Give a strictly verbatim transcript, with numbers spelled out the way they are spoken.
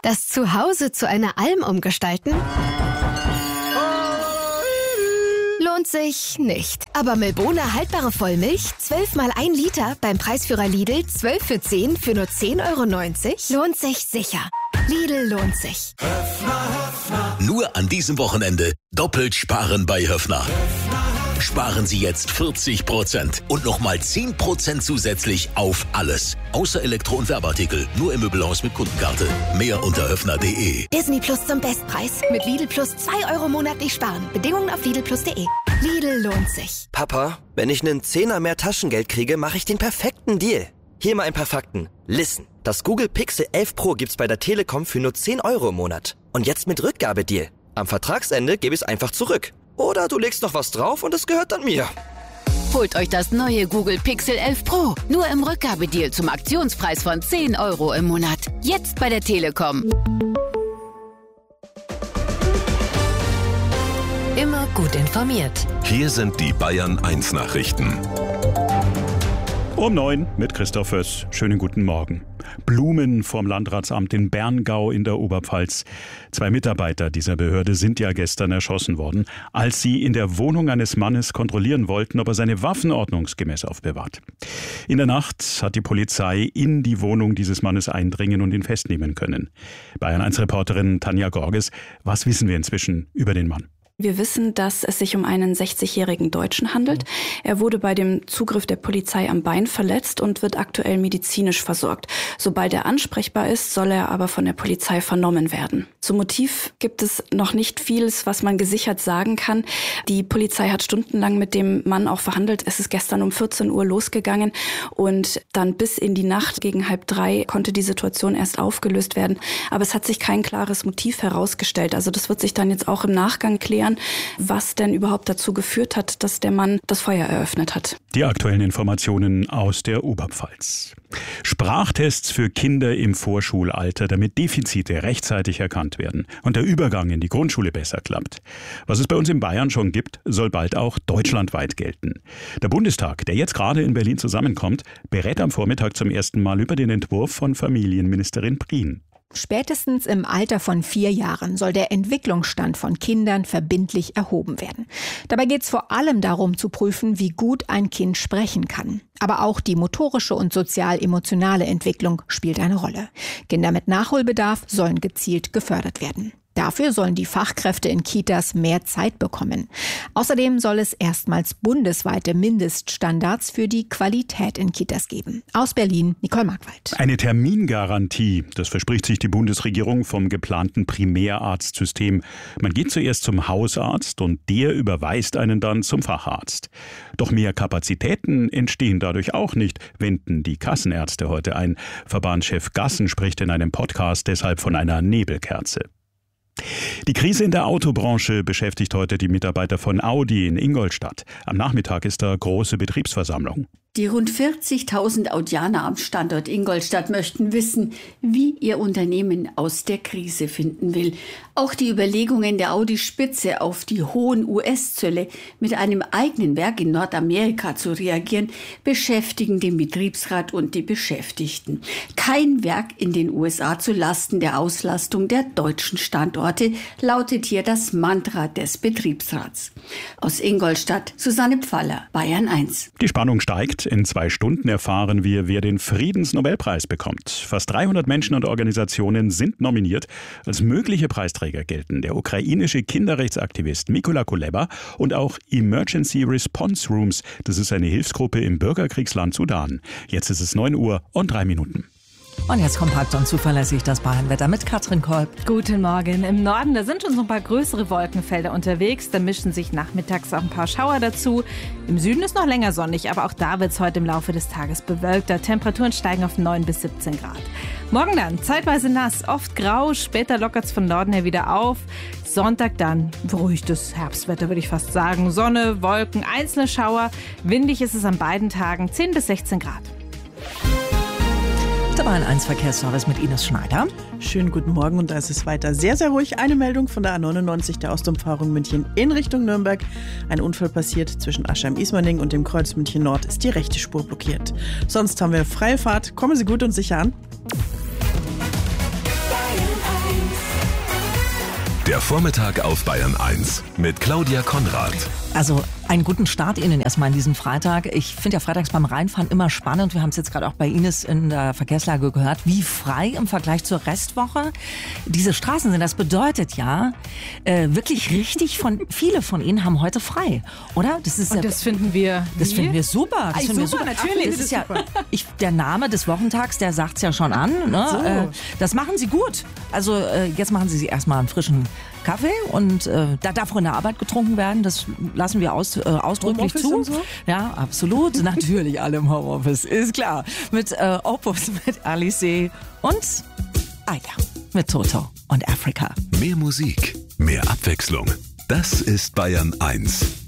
Das Zuhause zu einer Alm umgestalten? Lohnt sich nicht. Aber Milbona haltbare Vollmilch, zwölf mal ein Liter, beim Preisführer Lidl, zwölf für zehn für nur zehn Euro neunzig, lohnt sich sicher. Lidl lohnt sich. Höfner, Höfner. Nur an diesem Wochenende doppelt sparen bei Höfner. Sparen Sie jetzt vierzig Prozent und nochmal zehn Prozent zusätzlich auf alles. Außer Elektro- und Werbeartikel, nur im Möbelhaus mit Kundenkarte. Mehr unter höfner punkt de. Disney Plus zum Bestpreis. Mit Lidl Plus zwei Euro monatlich sparen. Bedingungen auf lidl plus punkt de. Lidl lohnt sich. Papa, wenn ich einen Zehner mehr Taschengeld kriege, mache ich den perfekten Deal. Hier mal ein paar Fakten. Listen, das Google Pixel elf Pro gibt's bei der Telekom für nur zehn Euro im Monat. Und jetzt mit Rückgabedeal. Am Vertragsende gebe ich es einfach zurück. Oder du legst noch was drauf und es gehört dann mir. Holt euch das neue Google Pixel elf Pro. Nur im Rückgabedeal zum Aktionspreis von zehn Euro im Monat. Jetzt bei der Telekom. Immer gut informiert. Hier sind die Bayern eins Nachrichten. Um neun mit Christoph Föss. Schönen guten Morgen. Blumen vorm Landratsamt in Berngau in der Oberpfalz. Zwei Mitarbeiter dieser Behörde sind ja gestern erschossen worden, als sie in der Wohnung eines Mannes kontrollieren wollten, ob er seine Waffen ordnungsgemäß aufbewahrt. In der Nacht hat die Polizei in die Wohnung dieses Mannes eindringen und ihn festnehmen können. Bayern eins Reporterin Tanja Gorges, was wissen wir inzwischen über den Mann? Wir wissen, dass es sich um einen sechzigjährigen Deutschen handelt. Er wurde bei dem Zugriff der Polizei am Bein verletzt und wird aktuell medizinisch versorgt. Sobald er ansprechbar ist, soll er aber von der Polizei vernommen werden. Zum Motiv gibt es noch nicht vieles, was man gesichert sagen kann. Die Polizei hat stundenlang mit dem Mann auch verhandelt. Es ist gestern um vierzehn Uhr losgegangen und dann bis in die Nacht gegen halb drei konnte die Situation erst aufgelöst werden. Aber es hat sich kein klares Motiv herausgestellt. Also das wird sich dann jetzt auch im Nachgang klären, was denn überhaupt dazu geführt hat, dass der Mann das Feuer eröffnet hat. Die aktuellen Informationen aus der Oberpfalz. Sprachtests für Kinder im Vorschulalter, damit Defizite rechtzeitig erkannt werden und der Übergang in die Grundschule besser klappt. Was es bei uns in Bayern schon gibt, soll bald auch deutschlandweit gelten. Der Bundestag, der jetzt gerade in Berlin zusammenkommt, berät am Vormittag zum ersten Mal über den Entwurf von Familienministerin Prien. Spätestens im Alter von vier Jahren soll der Entwicklungsstand von Kindern verbindlich erhoben werden. Dabei geht es vor allem darum zu prüfen, wie gut ein Kind sprechen kann. Aber auch die motorische und sozial-emotionale Entwicklung spielt eine Rolle. Kinder mit Nachholbedarf sollen gezielt gefördert werden. Dafür sollen die Fachkräfte in Kitas mehr Zeit bekommen. Außerdem soll es erstmals bundesweite Mindeststandards für die Qualität in Kitas geben. Aus Berlin, Nicole Markwald. Eine Termingarantie, das verspricht sich die Bundesregierung vom geplanten Primärarztsystem. Man geht zuerst zum Hausarzt und der überweist einen dann zum Facharzt. Doch mehr Kapazitäten entstehen dadurch auch nicht, wenden die Kassenärzte heute ein. Verbandschef Gassen spricht in einem Podcast deshalb von einer Nebelkerze. Die Krise in der Autobranche beschäftigt heute die Mitarbeiter von Audi in Ingolstadt. Am Nachmittag ist da große Betriebsversammlung. Die rund vierzigtausend Audianer am Standort Ingolstadt möchten wissen, wie ihr Unternehmen aus der Krise finden will. Auch die Überlegungen der Audi-Spitze, auf die hohen U S-Zölle mit einem eigenen Werk in Nordamerika zu reagieren, beschäftigen den Betriebsrat und die Beschäftigten. Kein Werk in den U S A zu Lasten der Auslastung der deutschen Standorte, lautet hier das Mantra des Betriebsrats. Aus Ingolstadt, Susanne Pfaller, Bayern eins. Die Spannung steigt. In zwei Stunden erfahren wir, wer den Friedensnobelpreis bekommt. Fast dreihundert Menschen und Organisationen sind nominiert. Als mögliche Preisträger gelten der ukrainische Kinderrechtsaktivist Mykola Kuleba und auch Emergency Response Rooms. Das ist eine Hilfsgruppe im Bürgerkriegsland Sudan. Jetzt ist es neun Uhr und drei Minuten. Und jetzt kompakt und zuverlässig das Bayernwetter mit Katrin Kolb. Guten Morgen. Im Norden, da sind schon so ein paar größere Wolkenfelder unterwegs. Da mischen sich nachmittags auch ein paar Schauer dazu. Im Süden ist noch länger sonnig, aber auch da wird es heute im Laufe des Tages bewölkter. Temperaturen steigen auf neun bis siebzehn Grad. Morgen dann zeitweise nass, oft grau, später lockert es von Norden her wieder auf. Sonntag dann beruhigtes Herbstwetter, würde ich fast sagen. Sonne, Wolken, einzelne Schauer. Windig ist es an beiden Tagen, zehn bis sechzehn Grad. Der Bayern eins Verkehrsservice mit Ines Schneider. Schönen guten Morgen und da ist es weiter sehr, sehr ruhig. Eine Meldung von der A neunundneunzig, der Ostumfahrung München in Richtung Nürnberg. Ein Unfall passiert zwischen Aschheim-Ismaning und dem Kreuz München Nord, ist die rechte Spur blockiert. Sonst haben wir freie Fahrt. Kommen Sie gut und sicher an. Der Vormittag auf Bayern eins mit Claudia Konrad. Also einen guten Start Ihnen erstmal in diesem Freitag. Ich finde ja freitags beim Reinfahren immer spannend. Wir haben es jetzt gerade auch bei Ines in der Verkehrslage gehört, wie frei im Vergleich zur Restwoche diese Straßen sind. Das bedeutet ja, äh, wirklich richtig von, viele von Ihnen haben heute frei, oder? Das ist Und ja, das finden wir Das wie? finden wir super. Das Ay, finden wir super, super. natürlich. Das ist ja, ich, der Name des Wochentags, der sagt es ja schon an. Ne? So. Äh, das machen Sie gut. Also äh, jetzt machen Sie sich erstmal einen frischen Kaffee und äh, da darf auch in der Arbeit getrunken werden. Das lassen wir aus, äh, ausdrücklich Homeoffice zu. und so? Ja, absolut. Natürlich alle im Homeoffice, ist klar. Mit äh, Opus, mit Alice und ah ja, mit Toto und Africa. Mehr Musik, mehr Abwechslung. Das ist Bayern eins.